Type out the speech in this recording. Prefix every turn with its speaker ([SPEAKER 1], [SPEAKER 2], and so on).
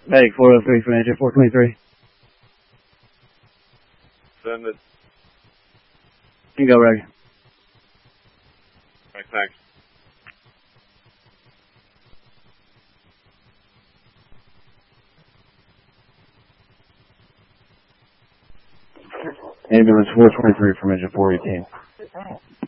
[SPEAKER 1] Medic 403 from engine 423.
[SPEAKER 2] Send it.
[SPEAKER 1] You can go, Reg.
[SPEAKER 2] All right, thanks.
[SPEAKER 1] Ambulance 423 from engine 418.